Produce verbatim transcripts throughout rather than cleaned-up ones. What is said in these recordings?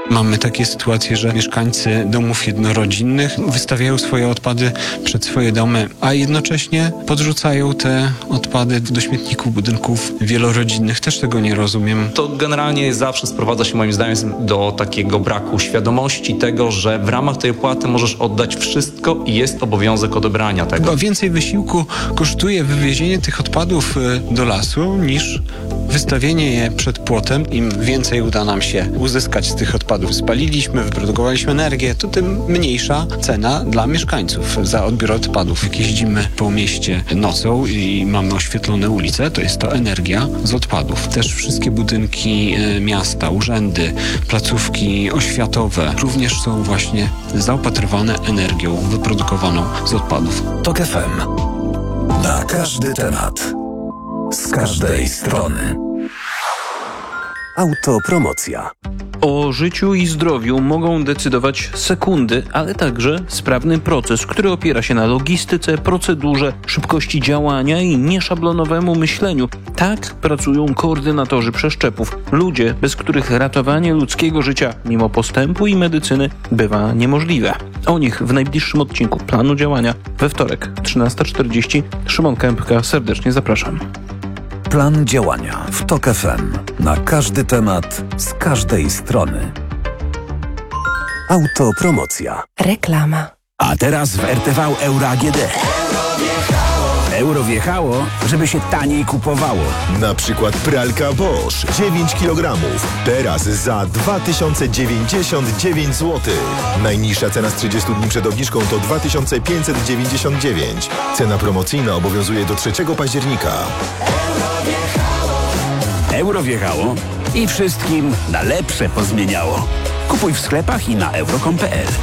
Mamy takie sytuacje, że mieszkańcy domów jednorodzinnych wystawiają swoje odpady przed swoje domy, a jednocześnie podrzucają te odpady do śmietników budynków wielorodzinnych. Też tego nie rozumiem. To generalnie zawsze sprowadza się moim zdaniem do takiego braku świadomości tego, że w ramach tej opłaty możesz oddać wszystko i jest obowiązek odebrania tego. Bo więcej wysiłku kosztuje wywiezienie tych odpadów do lasu niż wystawienie je przed płotem. Im więcej uda nam się uzyskać z tych odpadów. Spaliliśmy, wyprodukowaliśmy energię, to tym mniejsza cena dla mieszkańców za odbiór odpadów. Jak jeździmy po mieście nocą i mamy oświetlone ulice, to jest to energia z odpadów. Też wszystkie budynki miasta, urzędy, placówki oświatowe również są właśnie zaopatrywane energią wyprodukowaną z odpadów. Tok F M. Na każdy temat. Z każdej strony. Autopromocja. O życiu i zdrowiu mogą decydować sekundy, ale także sprawny proces, który opiera się na logistyce, procedurze, szybkości działania i nieszablonowemu myśleniu. Tak pracują koordynatorzy przeszczepów. Ludzie, bez których ratowanie ludzkiego życia, mimo postępu i medycyny, bywa niemożliwe. O nich w najbliższym odcinku planu działania we wtorek, trzynasta czterdzieści. Szymon Kępka, serdecznie zapraszam. Plan działania w Tok F M. Na każdy temat, z każdej strony. Autopromocja. Reklama. A teraz w R T V Euro A G D. Euro wjechało, żeby się taniej kupowało. Na przykład pralka Bosch dziewięć kilogramów. Teraz za dwa tysiące dziewięćdziesiąt dziewięć złotych. Najniższa cena z trzydziestu dni przed obniżką to dwa tysiące pięćset dziewięćdziesiąt dziewięć. Cena promocyjna obowiązuje do trzeciego października. Euro wjechało i wszystkim na lepsze pozmieniało. Kupuj w sklepach i na euro kropka com kropka p l.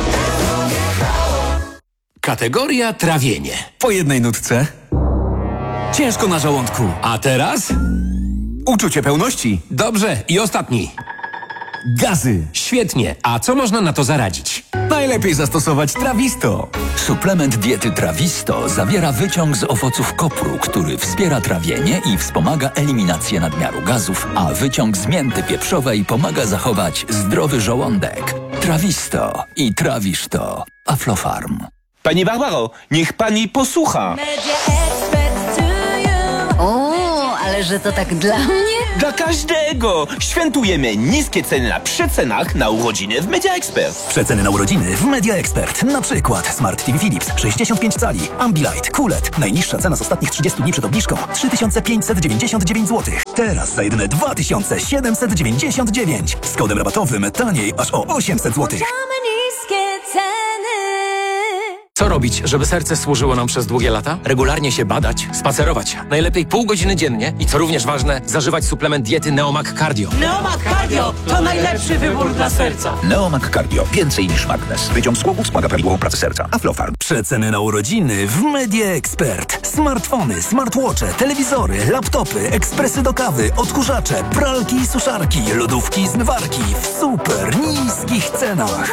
Kategoria trawienie. Po jednej nutce. Ciężko na żołądku. A teraz? Uczucie pełności. Dobrze. I ostatni. Gazy. Świetnie. A co można na to zaradzić? Najlepiej zastosować Trawisto. Suplement diety Trawisto zawiera wyciąg z owoców kopru, który wspiera trawienie i wspomaga eliminację nadmiaru gazów, a wyciąg z mięty pieprzowej pomaga zachować zdrowy żołądek. Trawisto i trawisz to. Aflofarm. Pani Barbaro, niech pani posłucha. O, ale że to tak dla mnie? Dla każdego! Świętujemy niskie ceny na przecenach na urodziny w Media Expert. Przeceny na urodziny w Media Expert. Na przykład Smart T V Philips sześćdziesiąt pięć cali, Ambilight, Q L E D. Najniższa cena z ostatnich trzydziestu dni przed obniżką trzy tysiące pięćset dziewięćdziesiąt dziewięć złotych. Teraz za jedyne dwa tysiące siedemset dziewięćdziesiąt dziewięć. Z kodem rabatowym taniej aż o osiemset złotych. Co robić, żeby serce służyło nam przez długie lata? Regularnie się badać, spacerować. Najlepiej pół godziny dziennie i co również ważne, zażywać suplement diety Neomag Cardio. Neomag Cardio to najlepszy wybór dla serca. Neomag Cardio. Więcej niż magnes. Wyciąg z głowu wspomaga prawidłową pracę serca. Aflofarm. Przeceny na urodziny w Media Expert. Smartfony, smartwatche, telewizory, laptopy, ekspresy do kawy, odkurzacze, pralki i suszarki, lodówki i zmywarki w super niskich cenach.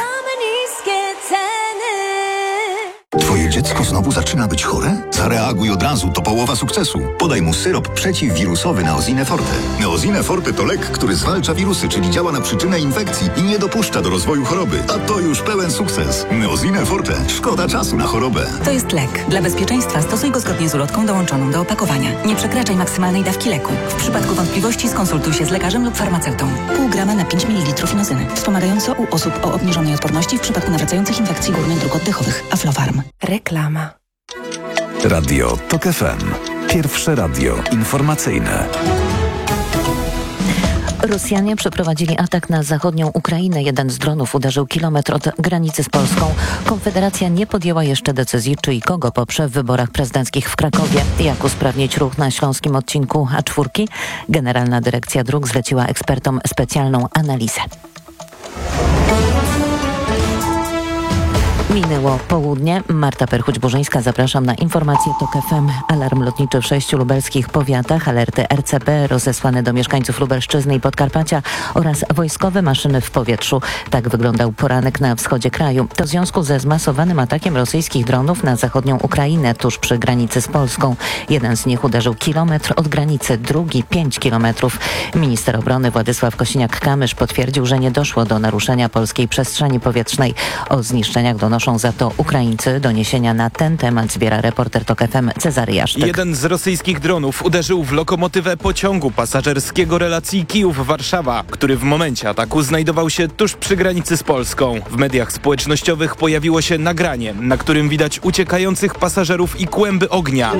Twoje dziecko znowu zaczyna być chore? Zareaguj od razu, to połowa sukcesu. Podaj mu syrop przeciwwirusowy Neosine Forte. Neosine Forte to lek, który zwalcza wirusy, czyli działa na przyczynę infekcji i nie dopuszcza do rozwoju choroby. A to już pełen sukces. Neosine Forte. Szkoda czasu na chorobę. To jest lek. Dla bezpieczeństwa stosuj go zgodnie z ulotką dołączoną do opakowania. Nie przekraczaj maksymalnej dawki leku. W przypadku wątpliwości skonsultuj się z lekarzem lub farmaceutą. Pół grama na pięć mililitrów inozyny. Wspomagająco u osób o obniżonej odporności w przypadku nawracających infekcji górnych dróg oddechowych. Aflofarm. Reklama. Radio Tok F M. Pierwsze radio informacyjne. Rosjanie przeprowadzili atak na zachodnią Ukrainę. Jeden z dronów uderzył kilometr od granicy z Polską. Konfederacja nie podjęła jeszcze decyzji, czy i kogo poprze w wyborach prezydenckich w Krakowie. Jak usprawnić ruch na śląskim odcinku A cztery? Generalna Dyrekcja Dróg zleciła ekspertom specjalną analizę. Minęło południe. Marta Perchuć-Burzyńska, zapraszam na informacje TOK F M. Alarm lotniczy w sześciu lubelskich powiatach, alerty R C P rozesłane do mieszkańców Lubelszczyzny i Podkarpacia oraz wojskowe maszyny w powietrzu. Tak wyglądał poranek na wschodzie kraju. To w związku ze zmasowanym atakiem rosyjskich dronów na zachodnią Ukrainę, tuż przy granicy z Polską. Jeden z nich uderzył kilometr od granicy, drugi pięć kilometrów. Minister obrony Władysław Kosiniak-Kamysz potwierdził, że nie doszło do naruszenia polskiej przestrzeni powietrznej. O zniszczeniach donoszą za to Ukraińcy. Doniesienia na ten temat zbiera reporter TOK F M Cezary Jaszczyk. Jeden z rosyjskich dronów uderzył w lokomotywę pociągu pasażerskiego relacji Kijów-Warszawa, który w momencie ataku znajdował się tuż przy granicy z Polską. W mediach społecznościowych pojawiło się nagranie, na którym widać uciekających pasażerów i kłęby ognia.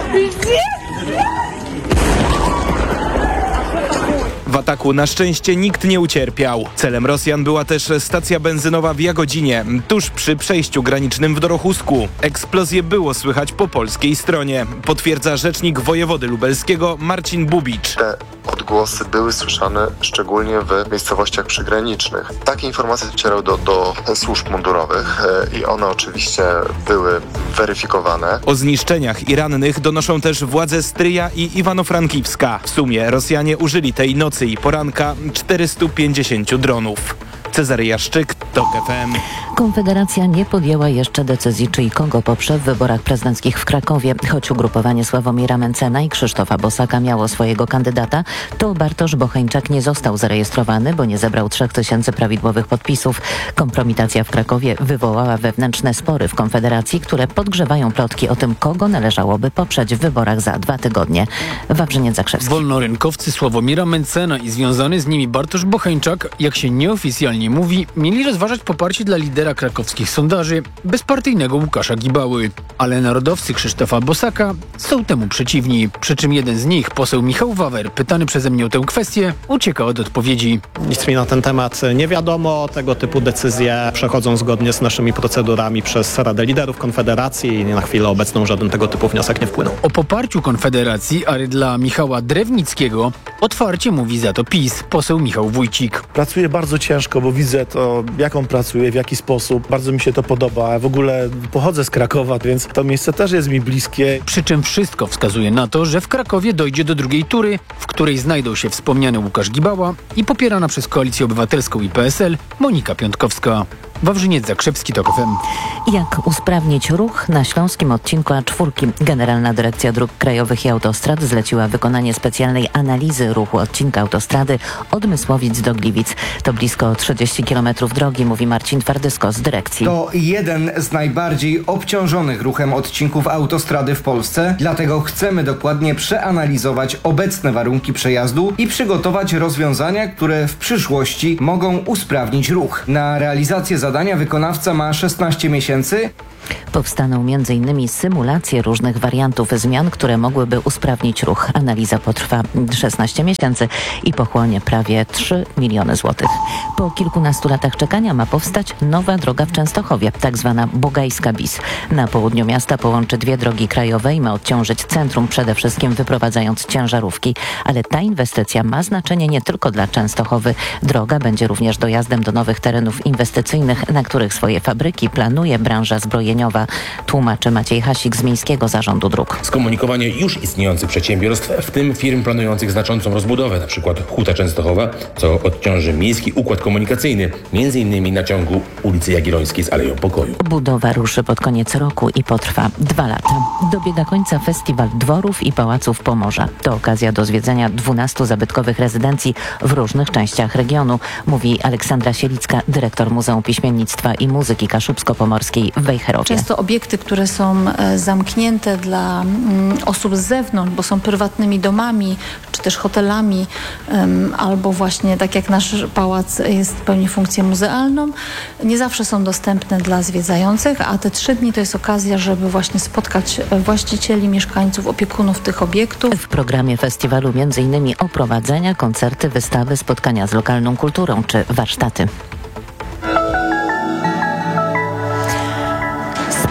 W ataku na szczęście nikt nie ucierpiał. Celem Rosjan była też stacja benzynowa w Jagodzinie, tuż przy przejściu granicznym w Dorochusku. Eksplozję było słychać po polskiej stronie, potwierdza rzecznik wojewody lubelskiego Marcin Bubicz. Te odgłosy były słyszane szczególnie w miejscowościach przygranicznych. Takie informacje docierały do, do służb mundurowych i one oczywiście były weryfikowane. O zniszczeniach i rannych donoszą też władze Stryja i Iwano-Frankiwska. W sumie Rosjanie użyli tej nocy i poranka czterystu pięćdziesięciu dronów. Cezary Jaszczyk, TOK F M. Konfederacja nie podjęła jeszcze decyzji, czy i kogo poprze w wyborach prezydenckich w Krakowie. Choć ugrupowanie Sławomira Mencena i Krzysztofa Bosaka miało swojego kandydata, to Bartosz Bocheńczak nie został zarejestrowany, bo nie zebrał trzech tysięcy prawidłowych podpisów. Kompromitacja w Krakowie wywołała wewnętrzne spory w Konfederacji, które podgrzewają plotki o tym, kogo należałoby poprzeć w wyborach za dwa tygodnie. Wawrzyniec Zakrzewski. Wolnorynkowcy Sławomira Mencena i związany z nimi Bartosz Bocheńczak, jak się nieoficjalnie mówi, mieli rozważać poparcie dla lidera krakowskich sondaży, bezpartyjnego Łukasza Gibały. Ale narodowcy Krzysztofa Bosaka są temu przeciwni. Przy czym jeden z nich, poseł Michał Wawer, pytany przeze mnie o tę kwestię, ucieka od odpowiedzi. Nic mi na ten temat nie wiadomo. Tego typu decyzje przechodzą zgodnie z naszymi procedurami przez Radę Liderów Konfederacji i na chwilę obecną żaden tego typu wniosek nie wpłynął. O poparciu Konfederacji, ale dla Michała Drewnickiego, otwarcie mówi za to PiS, poseł Michał Wójcik. Pracuję bardzo ciężko, bo widzę to, jak on pracuje, w jaki sposób. Bardzo mi się to podoba. W ogóle pochodzę z Krakowa, więc to miejsce też jest mi bliskie. Przy czym wszystko wskazuje na to, że w Krakowie dojdzie do drugiej tury, w której znajdą się wspomniany Łukasz Gibała i popierana przez Koalicję Obywatelską i P S L Monika Piątkowska. Wawrzyniec Zakrzewski, TOK F M. Jak usprawnić ruch na śląskim odcinku A cztery? Generalna Dyrekcja Dróg Krajowych i Autostrad zleciła wykonanie specjalnej analizy ruchu odcinka autostrady od Mysłowic do Gliwic. To blisko trzydzieści kilometrów drogi, mówi Marcin Twardysko z dyrekcji. To jeden z najbardziej obciążonych ruchem odcinków autostrady w Polsce, dlatego chcemy dokładnie przeanalizować obecne warunki przejazdu i przygotować rozwiązania, które w przyszłości mogą usprawnić ruch. Na realizację zadania wykonawca ma szesnaście miesięcy. Powstaną między innymi symulacje różnych wariantów zmian, które mogłyby usprawnić ruch. Analiza potrwa szesnaście miesięcy i pochłonie prawie trzy miliony złotych. Po kilkunastu latach czekania ma powstać nowa droga w Częstochowie, tak zwana Bogajska Bis. Na południu miasta połączy dwie drogi krajowe i ma odciążyć centrum, przede wszystkim wyprowadzając ciężarówki. Ale ta inwestycja ma znaczenie nie tylko dla Częstochowy. Droga będzie również dojazdem do nowych terenów inwestycyjnych, na których swoje fabryki planuje branża zbrojeniowa, tłumaczy Maciej Hasik z Miejskiego Zarządu Dróg. Skomunikowanie już istniejących przedsiębiorstw, w tym firm planujących znaczącą rozbudowę, np. Huta Częstochowa, co odciąży miejski układ komunikacyjny, między innymi na ciągu ulicy Jagiellońskiej z Aleją Pokoju. Budowa ruszy pod koniec roku i potrwa dwa lata. Dobiega końca festiwal dworów i pałaców Pomorza. To okazja do zwiedzenia dwunastu zabytkowych rezydencji w różnych częściach regionu, mówi Aleksandra Sielicka, dyrektor Muzeum Piśmiennictwa i Muzyki Kaszubsko-Pomorskiej w Wejherowie. Często obiekty, które są zamknięte dla mm, osób z zewnątrz, bo są prywatnymi domami, czy też hotelami, um, albo właśnie tak jak nasz pałac jest, pełni funkcję muzealną, nie zawsze są dostępne dla zwiedzających, a te trzy dni to jest okazja, żeby właśnie spotkać właścicieli, mieszkańców, opiekunów tych obiektów. W programie festiwalu między innymi oprowadzenia, koncerty, wystawy, spotkania z lokalną kulturą czy warsztaty.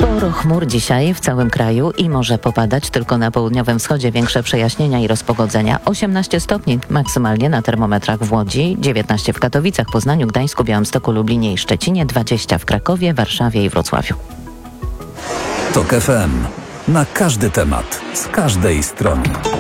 Sporo chmur dzisiaj w całym kraju i może popadać tylko na południowym wschodzie. Większe przejaśnienia i rozpogodzenia. osiemnaście stopni maksymalnie na termometrach w Łodzi, dziewiętnaście w Katowicach, Poznaniu, Gdańsku, Białymstoku, Lublinie i Szczecinie, dwadzieścia w Krakowie, Warszawie i Wrocławiu. Tok F M. Na każdy temat, z każdej strony.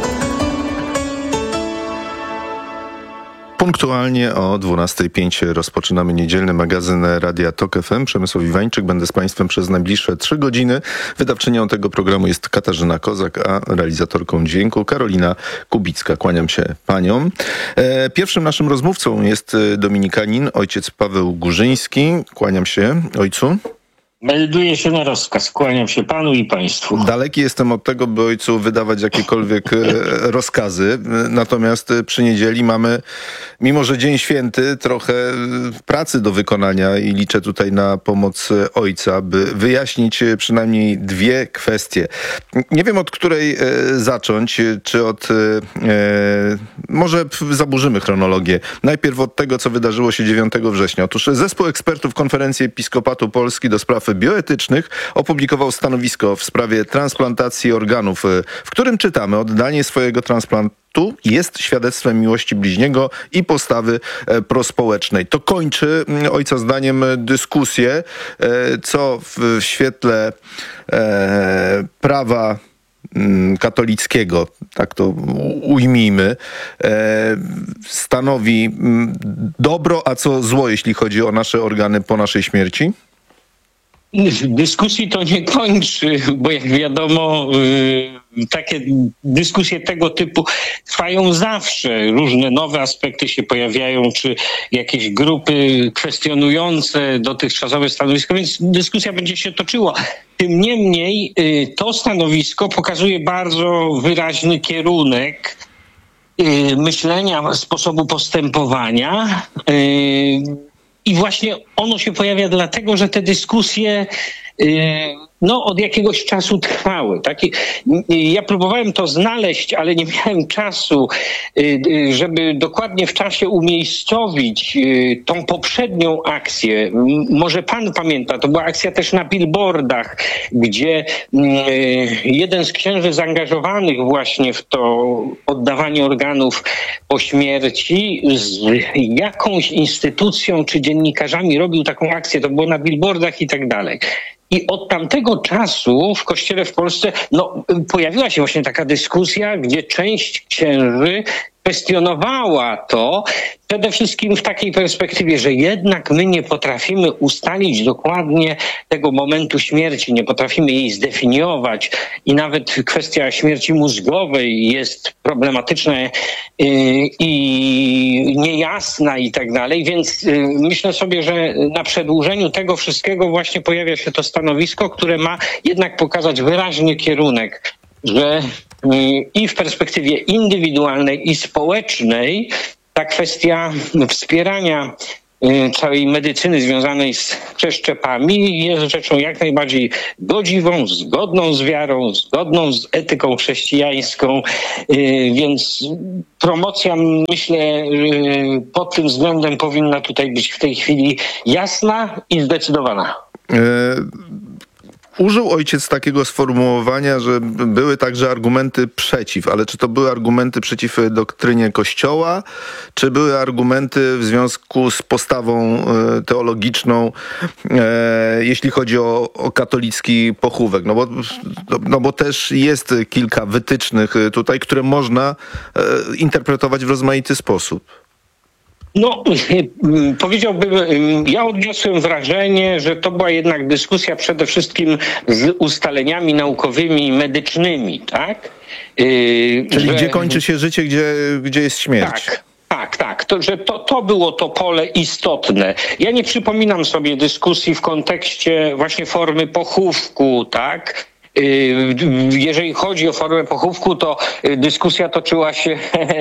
Punktualnie o dwunasta pięć rozpoczynamy niedzielny magazyn Radia Tok F M. Przemysław Iwańczyk. Będę z Państwem przez najbliższe trzy godziny. Wydawczynią tego programu jest Katarzyna Kozak, a realizatorką dźwięku Karolina Kubicka. Kłaniam się Paniom. E, pierwszym naszym rozmówcą jest dominikanin, ojciec Paweł Górzyński. Kłaniam się ojcu. Melduję się na rozkaz. Kłaniam się Panu i Państwu. Daleki jestem od tego, by ojcu wydawać jakiekolwiek e, rozkazy. Natomiast przy niedzieli mamy, mimo że dzień święty, trochę pracy do wykonania i liczę tutaj na pomoc ojca, by wyjaśnić przynajmniej dwie kwestie. Nie wiem, od której e, zacząć, czy od... E, może zaburzymy chronologię. Najpierw od tego, co wydarzyło się dziewiątego września. Otóż zespół ekspertów Konferencji Episkopatu Polski do spraw bioetycznych opublikował stanowisko w sprawie transplantacji organów, w którym czytamy: oddanie swojego transplantu jest świadectwem miłości bliźniego i postawy prospołecznej. To kończy ojca zdaniem dyskusję, co w świetle prawa katolickiego, tak to ujmijmy, stanowi dobro, a co zło, jeśli chodzi o nasze organy po naszej śmierci? Dyskusji to nie kończy, bo jak wiadomo, takie dyskusje tego typu trwają zawsze. Różne nowe aspekty się pojawiają, czy jakieś grupy kwestionujące dotychczasowe stanowisko, więc dyskusja będzie się toczyła. Tym niemniej to stanowisko pokazuje bardzo wyraźny kierunek myślenia, sposobu postępowania. I właśnie ono się pojawia dlatego, że te dyskusje no, od jakiegoś czasu trwały. Taki, ja próbowałem to znaleźć, ale nie miałem czasu, żeby dokładnie w czasie umiejscowić tą poprzednią akcję. Może pan pamięta, to była akcja też na billboardach, gdzie jeden z księży zaangażowanych właśnie w to oddawanie organów po śmierci z jakąś instytucją czy dziennikarzami robił taką akcję. To było na billboardach i tak dalej. I od tamtego czasu w Kościele w Polsce no, pojawiła się właśnie taka dyskusja, gdzie część księży kwestionowała to przede wszystkim w takiej perspektywie, że jednak my nie potrafimy ustalić dokładnie tego momentu śmierci, nie potrafimy jej zdefiniować i nawet kwestia śmierci mózgowej jest problematyczna i niejasna i tak dalej, więc myślę sobie, że na przedłużeniu tego wszystkiego właśnie pojawia się to stanowisko, które ma jednak pokazać wyraźny kierunek, że i w perspektywie indywidualnej i społecznej ta kwestia wspierania całej medycyny związanej z przeszczepami jest rzeczą jak najbardziej godziwą, zgodną z wiarą, zgodną z etyką chrześcijańską, więc promocja, myślę, pod tym względem powinna tutaj być w tej chwili jasna i zdecydowana. Użył ojciec takiego sformułowania, że były także argumenty przeciw, ale czy to były argumenty przeciw doktrynie Kościoła, czy były argumenty w związku z postawą teologiczną, e, jeśli chodzi o, o katolicki pochówek? No bo, no bo też jest kilka wytycznych tutaj, które można e, interpretować w rozmaity sposób. No, powiedziałbym, ja odniosłem wrażenie, że to była jednak dyskusja przede wszystkim z ustaleniami naukowymi i medycznymi, tak? Czyli że... gdzie kończy się życie, gdzie, gdzie jest śmierć? Tak. Tak, tak, to, że to, to było to pole istotne. Ja nie przypominam sobie dyskusji w kontekście właśnie formy pochówku, tak? Jeżeli chodzi o formę pochówku, to dyskusja toczyła się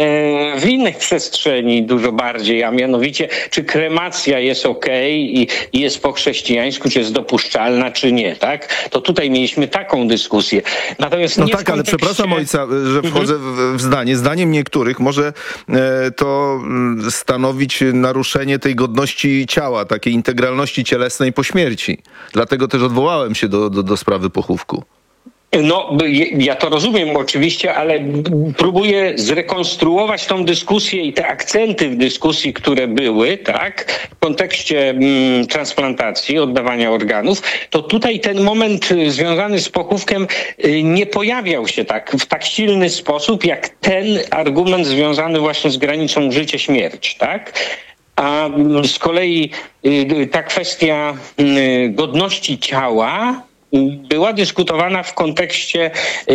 w innej przestrzeni dużo bardziej, a mianowicie, czy kremacja jest okej i jest po chrześcijańsku, czy jest dopuszczalna, czy nie, tak? To tutaj mieliśmy taką dyskusję. Natomiast no nie tak, w kontekście... ale przepraszam ojca, że wchodzę w, w zdanie. Zdaniem niektórych może e, to stanowić naruszenie tej godności ciała, takiej integralności cielesnej po śmierci. Dlatego też odwołałem się do, do, do sprawy pochówku. No, ja to rozumiem oczywiście, ale próbuję zrekonstruować tą dyskusję i te akcenty w dyskusji, które były, tak, w kontekście mm, transplantacji, oddawania organów, to tutaj ten moment związany z pochówkiem y, nie pojawiał się tak w tak silny sposób, jak ten argument związany właśnie z granicą życie-śmierć, tak? A z kolei y, ta kwestia y, godności ciała była dyskutowana w kontekście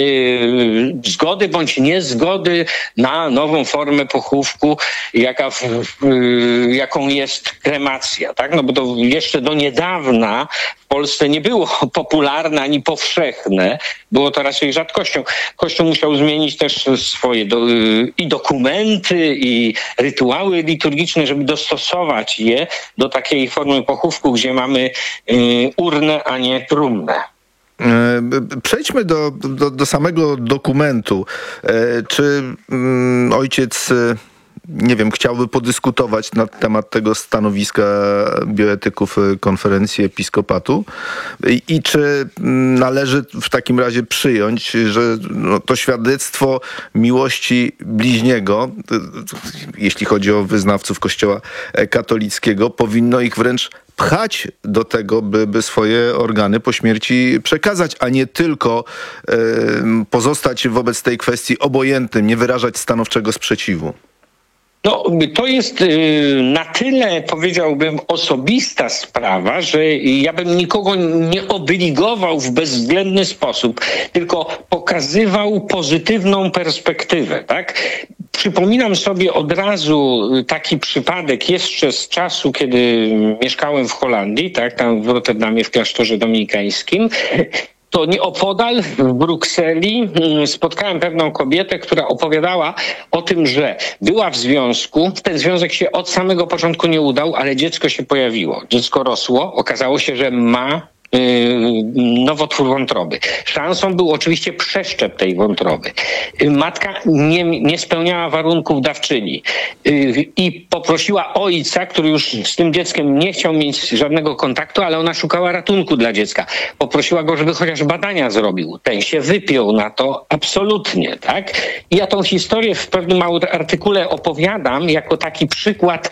y, zgody bądź niezgody na nową formę pochówku, jaka w, y, jaką jest kremacja, tak? No bo to jeszcze do niedawna w Polsce nie było popularne ani powszechne, było to raczej rzadkością. Kościół musiał zmienić też swoje do, y, i dokumenty, i rytuały liturgiczne, żeby dostosować je do takiej formy pochówku, gdzie mamy y, urnę, a nie trumnę. Przejdźmy do, do, do samego dokumentu. Czy mm, ojciec, nie wiem, chciałby podyskutować na temat tego stanowiska bioetyków Konferencji Episkopatu? I, i czy należy w takim razie przyjąć, że no, to świadectwo miłości bliźniego, jeśli chodzi o wyznawców Kościoła katolickiego, powinno ich wręcz pchać do tego, by, by swoje organy po śmierci przekazać, a nie tylko y, pozostać wobec tej kwestii obojętnym, nie wyrażać stanowczego sprzeciwu? No, to jest y, na tyle, powiedziałbym, osobista sprawa, że ja bym nikogo nie obligował w bezwzględny sposób, tylko pokazywał pozytywną perspektywę, tak? Przypominam sobie od razu taki przypadek jeszcze z czasu, kiedy mieszkałem w Holandii, tak, tam w Rotterdamie w klasztorze dominikańskim. To nieopodal w Brukseli spotkałem pewną kobietę, która opowiadała o tym, że była w związku. Ten związek się od samego początku nie udał, ale dziecko się pojawiło. Dziecko rosło. Okazało się, że ma yy, nowotwór wątroby. Szansą był oczywiście przeszczep tej wątroby. Yy, matka nie, nie spełniała warunków dawczyni yy, i poprosiła ojca, który już z tym dzieckiem nie chciał mieć żadnego kontaktu, ale ona szukała ratunku dla dziecka. Poprosiła go, żeby chociaż badania zrobił. Ten się wypiął na to absolutnie, tak? I ja tą historię w pewnym artykule opowiadam jako taki przykład,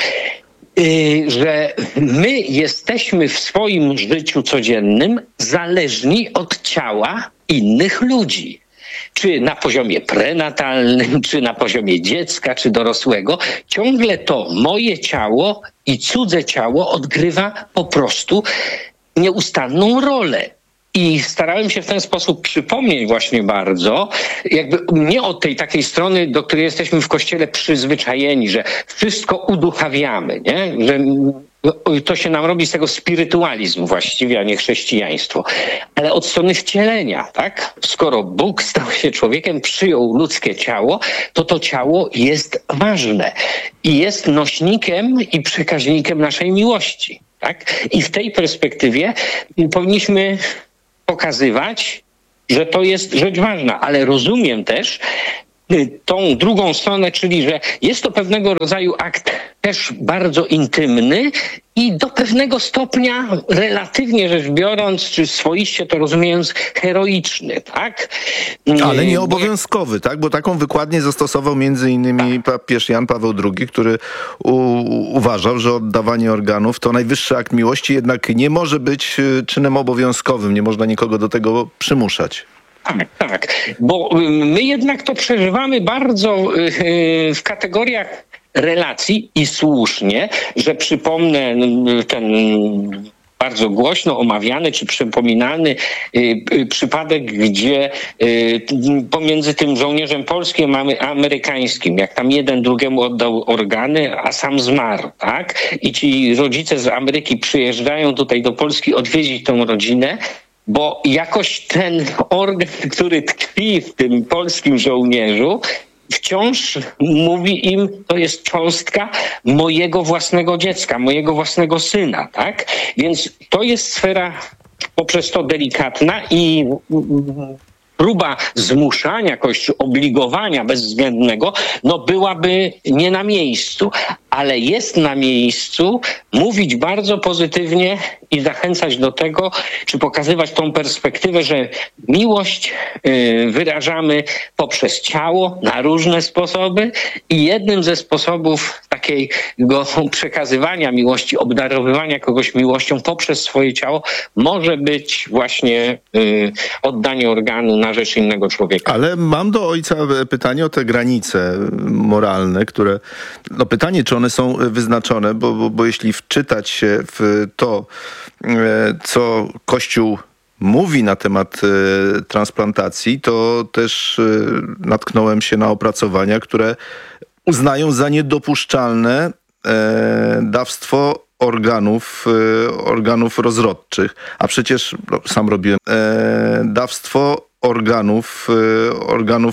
że my jesteśmy w swoim życiu codziennym zależni od ciała innych ludzi. Czy na poziomie prenatalnym, czy na poziomie dziecka, czy dorosłego. Ciągle to moje ciało i cudze ciało odgrywa po prostu nieustanną rolę. I starałem się w ten sposób przypomnieć właśnie bardzo, jakby nie od tej takiej strony, do której jesteśmy w Kościele przyzwyczajeni, że wszystko uduchawiamy, nie? Że to się nam robi z tego spirytualizm właściwie, a nie chrześcijaństwo. Ale od strony wcielenia, tak? Skoro Bóg stał się człowiekiem, przyjął ludzkie ciało, to to ciało jest ważne i jest nośnikiem i przekaźnikiem naszej miłości, tak? I w tej perspektywie powinniśmy pokazywać, że to jest rzecz ważna, ale rozumiem też tą drugą stronę, czyli że jest to pewnego rodzaju akt też bardzo intymny i do pewnego stopnia, relatywnie rzecz biorąc, czy swoiście to rozumiejąc, heroiczny, tak? Ale nie obowiązkowy, tak? Bo taką wykładnię zastosował między innymi papież Jan Paweł drugi, który u, uważał, że oddawanie organów to najwyższy akt miłości, jednak nie może być czynem obowiązkowym, nie można nikogo do tego przymuszać. Tak, tak, bo my jednak to przeżywamy bardzo w kategoriach relacji i słusznie, że przypomnę ten bardzo głośno omawiany czy przypominany y, przypadek, gdzie y, pomiędzy tym żołnierzem polskim a amerykańskim, jak tam jeden drugiemu oddał organy, a sam zmarł, tak? I ci rodzice z Ameryki przyjeżdżają tutaj do Polski odwiedzić tę rodzinę bo jakoś ten organ, który tkwi w tym polskim żołnierzu, wciąż mówi im, to jest cząstka mojego własnego dziecka, mojego własnego syna, tak? Więc to jest sfera poprzez to delikatna i próba zmuszania Kościół, obligowania bezwzględnego, no byłaby nie na miejscu, ale jest na miejscu mówić bardzo pozytywnie i zachęcać do tego, czy pokazywać tą perspektywę, że miłość y, wyrażamy poprzez ciało na różne sposoby i jednym ze sposobów takiego przekazywania miłości, obdarowywania kogoś miłością poprzez swoje ciało może być właśnie y, oddanie organu na rzecz innego człowieka. Ale mam do ojca pytanie o te granice moralne, które, no pytanie, czy one są wyznaczone, bo, bo, bo jeśli wczytać się w to, co Kościół mówi na temat e, transplantacji, to też e, natknąłem się na opracowania, które uznają za niedopuszczalne e, dawstwo organów, e, organów rozrodczych. A przecież, no, sam robiłem, e, dawstwo organów, e, organów